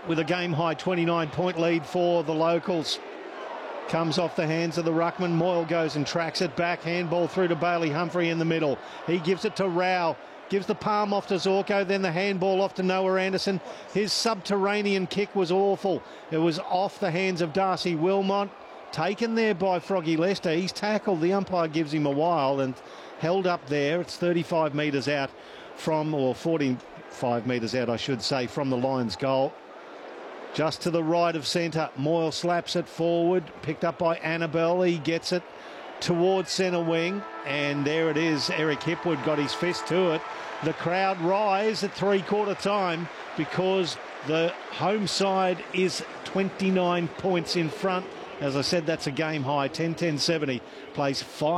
with a game-high 29-point lead for the locals. Comes off the hands of the ruckman. Moyle goes and tracks it back. Handball through to Bailey Humphrey in the middle. He gives it to Rao. Gives the palm off to Zorko, then the handball off to Noah Anderson. His subterranean kick was awful. It was off the hands of Darcy Wilmot. Taken there by Froggy Lester. He's tackled. The umpire gives him a while and held up there. It's 35 metres out from, or 45 metres out, I should say, from the Lions' goal. Just to the right of centre. Moyle slaps it forward. Picked up by Annabelle. He gets it towards centre wing. And there it is. Eric Hipwood got his fist to it. The crowd rise at three-quarter time because the home side is 29 points in front. As I said, that's a game high. 10-10-70 plays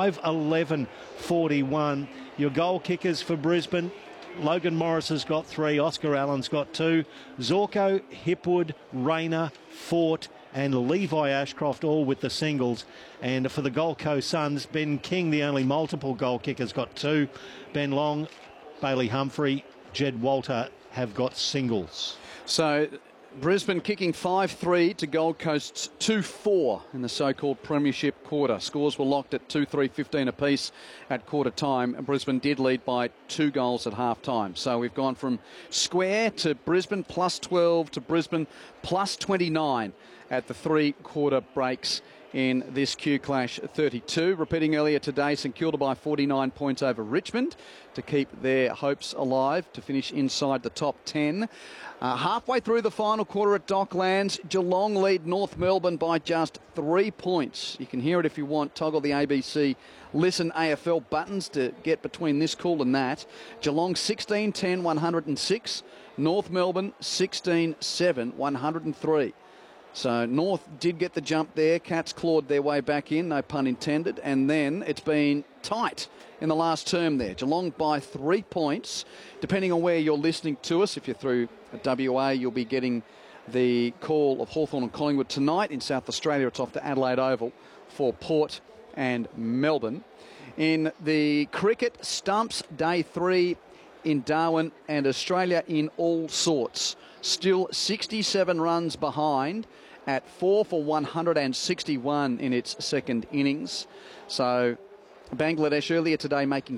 5-11-41. Your goal kickers for Brisbane. Logan Morris has got 3. Oscar Allen's got 2. Zorko, Hipwood, Rayner, Fort and Levi Ashcroft all with the singles. And for the Gold Coast Suns, Ben King, the only multiple goal kicker, has got 2. Ben Long, Bailey Humphrey, Jed Walter have got singles. So Brisbane kicking 5-3 to Gold Coast's 2-4 in the so-called premiership quarter. Scores were locked at 2-3-15 apiece at quarter time. Brisbane did lead by 2 goals at half time. So we've gone from square to Brisbane plus 12 to Brisbane plus 29 at the 3-quarter breaks in this Q Clash 32. Repeating earlier today, St Kilda by 49 points over Richmond to keep their hopes alive to finish inside the top 10. Halfway through the final quarter at Docklands, Geelong lead North Melbourne by just 3 points. You can hear it if you want. Toggle the ABC Listen AFL buttons to get between this call and that. Geelong 16-10, 106. North Melbourne 16-7, 103. So North did get the jump there. Cats clawed their way back in, no pun intended. And then it's been tight in the last term there. Geelong by 3 points. Depending on where you're listening to us, if you're through WA, you'll be getting the call of Hawthorn and Collingwood tonight. In South Australia, it's off to Adelaide Oval for Port and Melbourne. In the cricket, stumps day 3 in Darwin and Australia in all sorts. Still 67 runs behind at 4 for 161 in its second innings. So Bangladesh earlier today making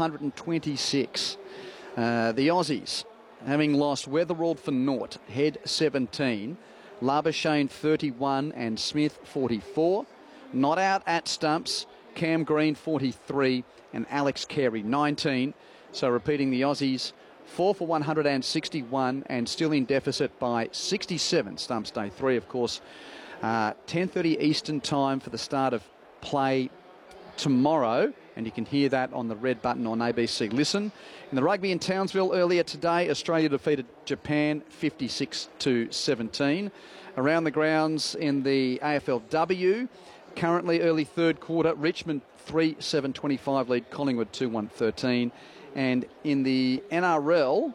426. The Aussies having lost Weatherald for naught, Head 17, Labuschagne 31 and Smith 44. Not out at stumps, Cam Green 43 and Alex Carey 19. So repeating, the Aussies 4 for 161 and still in deficit by 67. Stumps day 3, of course. 10:30 Eastern time for the start of play tomorrow. And you can hear that on the red button on ABC Listen. In the rugby in Townsville earlier today, Australia defeated Japan 56-17. Around the grounds in the AFLW, currently early third quarter, Richmond 3-7-25 lead Collingwood 2-1-13. And in the NRL,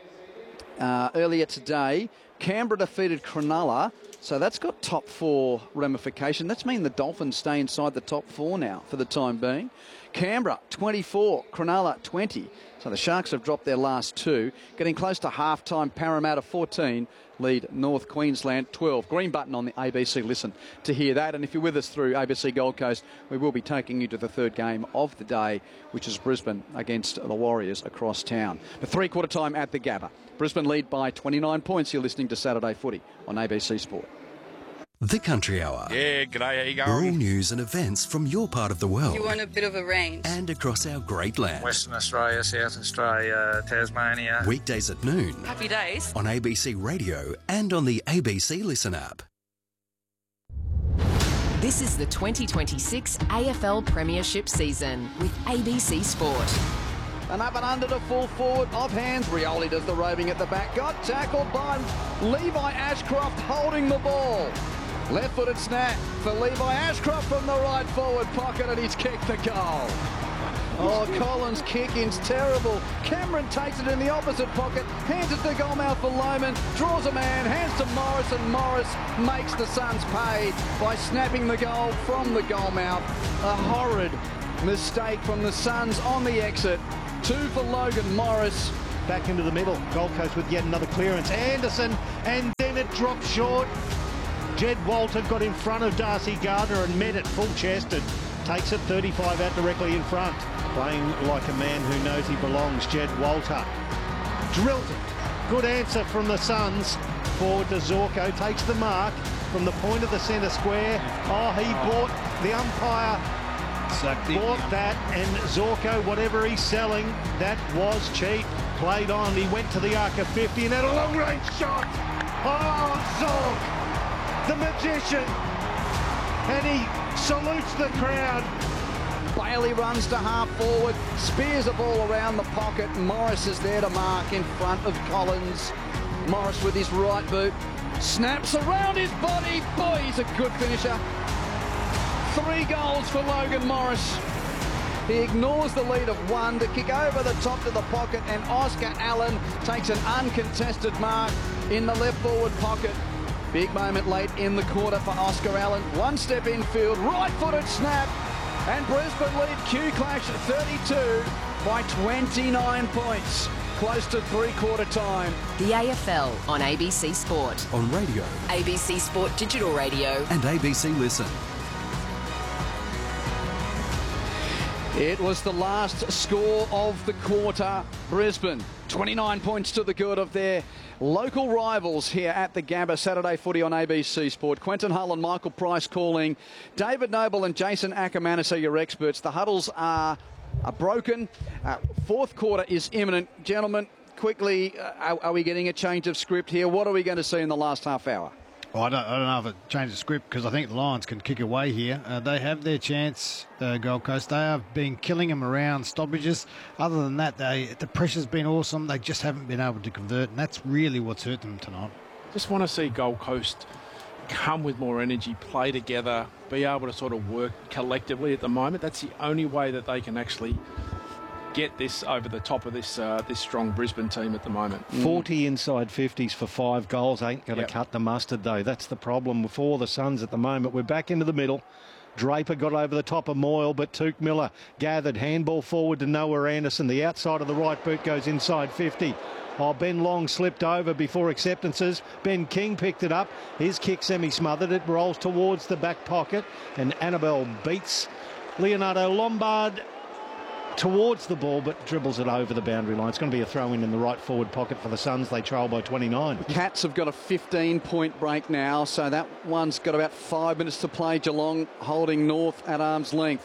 earlier today, Canberra defeated Cronulla. So that's got top 4 ramification. That's mean the Dolphins stay inside the top 4 now for the time being. Canberra 24, Cronulla 20. So the Sharks have dropped their last 2. Getting close to half-time, Parramatta 14 lead North Queensland 12. Green button on the ABC Listen to hear that. And if you're with us through ABC Gold Coast, we will be taking you to the third game of the day, which is Brisbane against the Warriors across town. The 3-quarter time at the Gabba. Brisbane lead by 29 points. You're listening to Saturday Footy on ABC Sport. The Country Hour. Yeah, g'day, how you going? All news and events from your part of the world. You want a bit of a range. And across our great land. Western Australia, South Australia, Tasmania. Weekdays at noon. Happy days. On ABC Radio and on the ABC Listen app. This is the 2026 AFL Premiership season with ABC Sport. And up and under to full forward, off hands. Rioli does the roving at the back. Got tackled by Levi Ashcroft holding the ball. Left-footed snap for Levi Ashcroft from the right forward pocket, and he's kicked the goal. Oh, Collins' kick-in's terrible. Cameron takes it in the opposite pocket, hands it to goalmouth for Lohman, draws a man, hands to Morris, and Morris makes the Suns pay by snapping the goal from the goalmouth. A horrid mistake from the Suns on the exit. 2 for Logan Morris. Back into the middle. Gold Coast with yet another clearance. Anderson and again, it dropped short. Jed Walter got in front of Darcy Gardner and met it full-chested. Takes it 35 out directly in front. Playing like a man who knows he belongs, Jed Walter. Drilled it. Good answer from the Suns. Forward to Zorko, takes the mark from the point of the centre square. Oh, he bought, the umpire bought that, and Zorko, whatever he's selling, that was cheap. Played on, he went to the arc of 50 and had a long-range shot. Oh, Zork, the magician, and he salutes the crowd. Bailey runs to half forward, spears a ball around the pocket. Morris is there to mark in front of Collins. Morris with his right boot, snaps around his body. Boy, he's a good finisher. 3 goals for Logan Morris. He ignores the lead of 1 to kick over the top to the pocket, and Oscar Allen takes an uncontested mark in the left forward pocket. Big moment late in the quarter for Oscar Allen. 1 step infield, right-footed snap, and Brisbane lead Q-Clash at 32 by 29 points. Close to three-quarter time. The AFL on ABC Sport. On radio ABC Sport Digital Radio. and ABC Listen. It was the last score of the quarter. Brisbane, 29 points to the good of their local rivals here at the Gabba. Saturday footy on ABC Sport. Quentin Hull and Michael Price calling. David Noble and Jason Ackermanis are your experts. The huddles are broken. Fourth quarter is imminent. Gentlemen, quickly, are we getting a change of script here? What are we going to see in the last half hour? Well, I don't know if it changes the script, because I think the Lions can kick away here. They have their chance, Gold Coast. They have been killing them around stoppages. Other than that, the pressure's been awesome. They just haven't been able to convert, and that's really what's hurt them tonight. Just want to see Gold Coast come with more energy, play together, be able to sort of work collectively at the moment. That's the only way that they can actually get this over the top of this strong Brisbane team at the moment. 40 inside 50s for 5 goals ain't going to cut the mustard, though. That's the problem for the Suns at the moment. We're back into the middle. Draper got over the top of Moyle, but Touk Miller gathered. Handball forward to Noah Anderson. The outside of the right boot goes inside 50. Oh, Ben Long slipped over before acceptances. Ben King picked it up. His kick semi-smothered. It rolls towards the back pocket, and Annabelle beats Leonardo Lombard towards the ball, but dribbles it over the boundary line. It's going to be a throw-in in the right forward pocket for the Suns. They trail by 29. Cats have got a 15-point break now, so that one's got about 5 minutes to play. Geelong holding North at arm's length.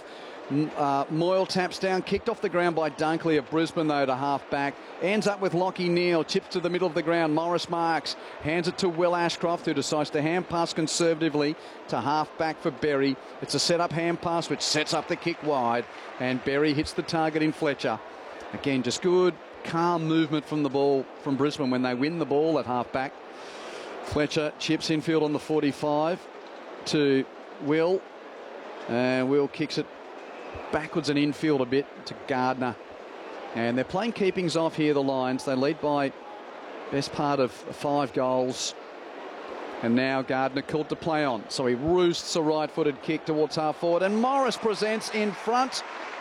Moyle taps down, kicked off the ground by Dunkley of Brisbane, though, to half-back. Ends up with Lockie Neal, chips to the middle of the ground. Morris marks, hands it to Will Ashcroft, who decides to hand pass conservatively to half-back for Berry. It's a set-up hand pass, which sets up the kick wide, and Berry hits the target in Fletcher. Again, just good, calm movement from the ball from Brisbane when they win the ball at half-back. Fletcher chips infield on the 45 to Will, and Will kicks it backwards and infield a bit to Gardner. And they're playing keepings off here, the Lions. They lead by best part of 5 goals. And now Gardner called to play on. So he roosts a right-footed kick towards half forward. And Morris presents in front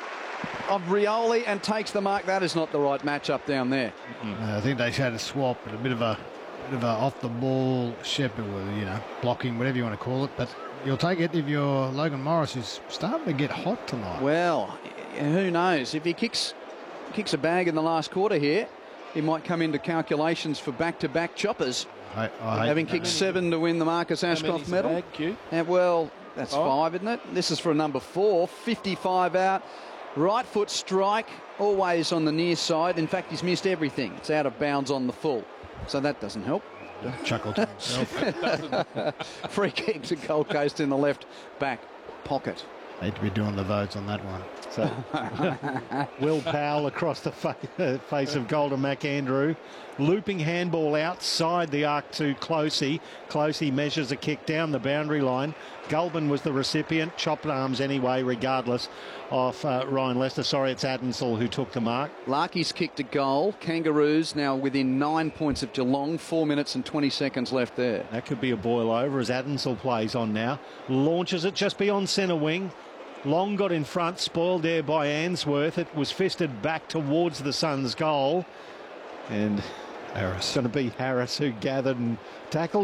of Rioli and takes the mark. That is not the right matchup down there. I think they had a swap, a bit of a off-the-ball shepherd, blocking, whatever you want to call it. But you'll take it if you're Logan Morris, who's starting to get hot tonight. Well, who knows? If he kicks a bag in the last quarter here, he might come into calculations for back-to-back choppers. Having kicked 7 to win the Marcus Ashcroft medal. Well, that's 5, isn't it? This is for a number 4. 55 out. Right foot strike, always on the near side. In fact, he's missed everything. It's out of bounds on the full. So that doesn't help. Chuckle to himself. Free kick to Gold Coast in the left back pocket. Need to be doing the votes on that one. So Will Powell across the face of Golden McAndrew. Looping handball outside the arc to Closey. Closey measures a kick down the boundary line. Gulbin was the recipient. Chopped arms anyway, regardless of Ryan Lester. Sorry, it's Adensall who took the mark. Larkey's kicked a goal. Kangaroos now within 9 points of Geelong. 4 minutes and 20 seconds left there. That could be a boil over as Adensall plays on now. Launches it just beyond centre wing. Long got in front, spoiled there by Answorth. It was fisted back towards the Suns' goal. And it's going to be Harris who gathered and tackled.